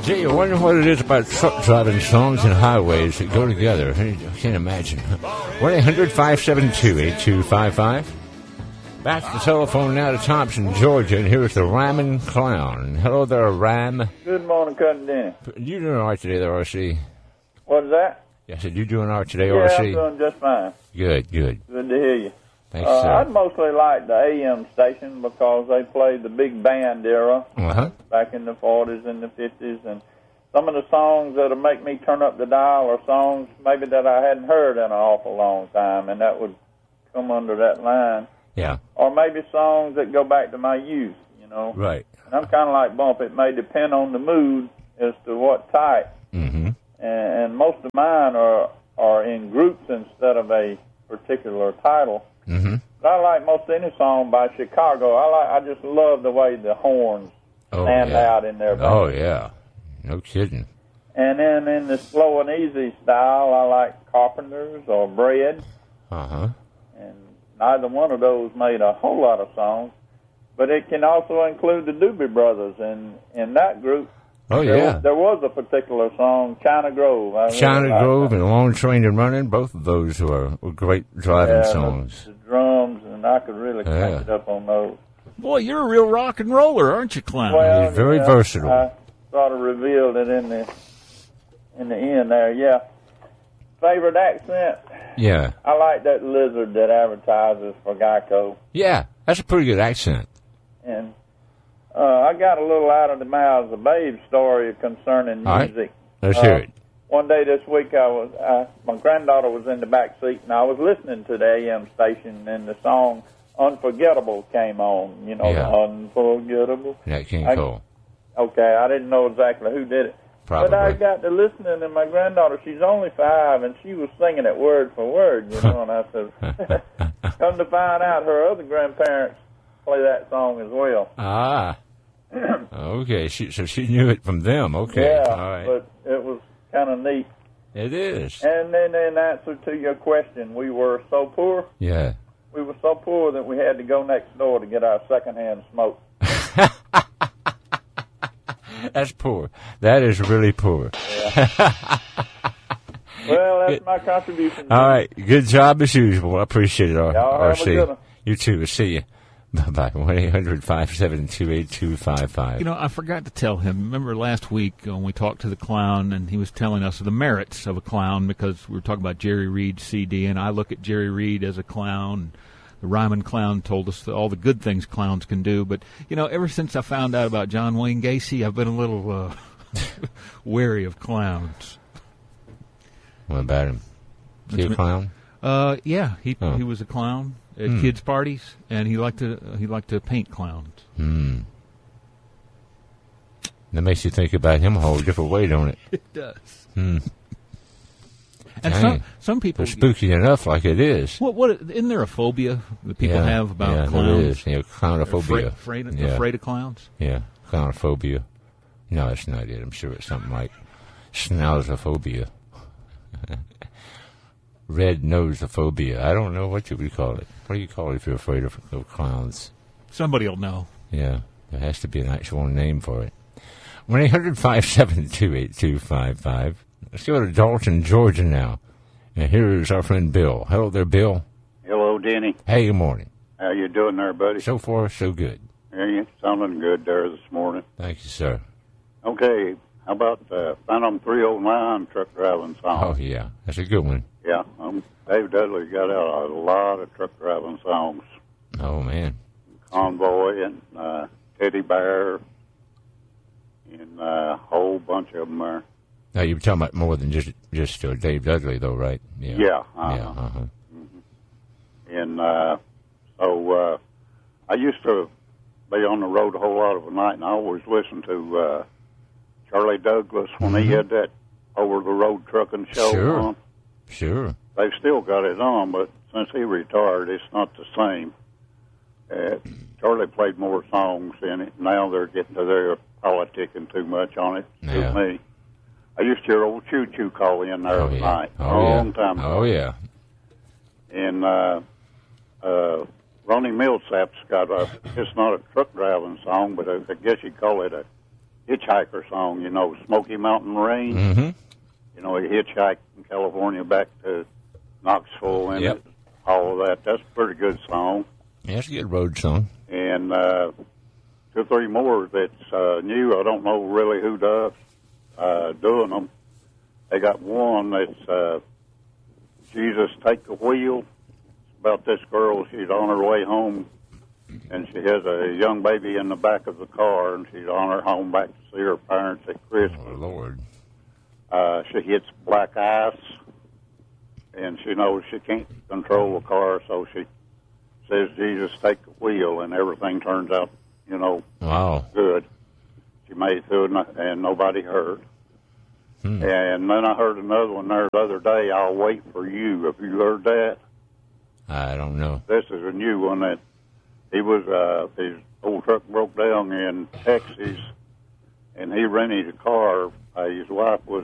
Gee, you wonder what it is about truck driving songs and highways that go together. I can't imagine. 1-800-572-8255. Back to the telephone now to Thompson, Georgia, and here's the Rhyming Clown. Hello there, Rhyme. Good morning, Cousin Denny. You doing all right today there, R.C.? What is that? I said, you doing all right today, Yeah, R.C.? I'm doing just fine. Good. Good to hear you. Thanks, sir. I'd mostly like the AM station because they played the big band era back in the 40s and the 50s, and some of the songs that'll make me turn up the dial are songs maybe that I hadn't heard in an awful long time, and that would come under that line. Yeah. Or maybe songs that go back to my youth, you know. Right. And I'm kind of like Bump. It may depend on the mood as to what type. Mm-hmm. And most of mine are in groups instead of a particular title. Mm-hmm. But I like most any song by Chicago. I just love the way the horns stand out in their band. Oh, yeah. No kidding. And then in the slow and easy style, I like Carpenters or Bread. Uh-huh. And neither one of those made a whole lot of songs. But it can also include the Doobie Brothers. And in that group, there was a particular song, China Grove. China Grove and Long Train and Running, both of those were great driving songs. The drums, and I could really crank it up on those. Boy, you're a real rock and roller, aren't you, Clown? Well, he's very versatile. I sort of revealed it in the end there, yeah. Favorite accent? Yeah. I like that lizard that advertises for Geico. Yeah, that's a pretty good accent. And I got a little out of the mouths of Babe story concerning music. Right. Let's hear it. One day this week, my granddaughter was in the back seat, and I was listening to the AM station, and the song Unforgettable came on. You know, Unforgettable. That King Cole. Okay, I didn't know exactly who did it. Probably. But I got to listening, and my granddaughter, she's only 5, and she was singing it word for word, you know, and I said, come to find out, her other grandparents play that song as well. Ah. Okay, so she knew it from them. Okay. Yeah, all right. But it was kind of neat. It is. And then in answer to your question, we were so poor. Yeah. We were so poor that we had to go next door to get our secondhand smoke. That's poor. That is really poor. Yeah. Well, that's my contribution. All right. Good job as usual. I appreciate it, R.C. You too. We'll see you. Bye-bye. 1-800-572-8255. You know, I forgot to tell him. Remember last week when we talked to the Clown, and he was telling us the merits of a clown because we were talking about Jerry Reed's CD, and I look at Jerry Reed as a clown. The Rhyming Clown told us all the good things clowns can do. But, you know, ever since I found out about John Wayne Gacy, I've been a little wary of clowns. What about him? Is he a clown? Yeah, he was a clown at kids' parties, and he liked to paint clowns. That makes you think about him a whole different way, don't it? It does. And some people they're spooky enough, like it is. What isn't there a phobia that people have about clowns? There is. Yeah, clownophobia. Afraid of clowns? Yeah, clownophobia. No, that's not it. I'm sure it's something like schnauzophobia. Red noseophobia. I don't know what you would call it. What do you call it if you're afraid of clowns? Somebody will know. Yeah, there has to be an actual name for it. 1-800-572-8255. Let's go to Dalton, Georgia now. And here is our friend Bill. Hello there, Bill. Hello, Denny. Hey, good morning. How you doing there, buddy? So far, so good. Yeah, you sounding good there this morning. Thank you, sir. Okay, how about Phantom 309 truck driving song? Oh, yeah, that's a good one. Yeah, Dave Dudley got out a lot of truck driving songs. Oh, man. Convoy and Teddy Bear and a whole bunch of them there. Now, you're talking about more than just Dave Dudley, though, right? Yeah. Yeah. Mm-hmm. And so I used to be on the road a whole lot of the night, and I always listened to Charlie Douglas when he had that over-the-road trucking show on. Sure. They've still got it on, but since he retired, it's not the same. Charlie played more songs in it. Now they're getting to their politicking too much on it. Yeah. To me. I used to hear old Choo Choo call in there at night. Long time ago. Oh, yeah. And Ronnie Millsap's got it's not a truck driving song, but I guess you'd call it a hitchhiker song, you know, Smoky Mountain Rain. Mm-hmm. You know, he hitchhiked from California back to Knoxville and Yep. all of that. That's a pretty good song. Yeah, it's a good road song. And 2 or 3 more that's new. I don't know really who does doing them. They got one that's Jesus Take the Wheel. It's about this girl. She's on her way home, and she has a young baby in the back of the car, and she's on her home back to see her parents at Christmas. Oh, Lord. She hits black ice, and she knows she can't control the car, so she says, Jesus, take the wheel, and everything turns out, you know, Wow. good. She made it through, and nobody hurt. And then I heard another one there the other day, I'll Wait for You. Have you heard that? I don't know. This is a new one that he was, his old truck broke down in Texas, and he rented a car. His wife was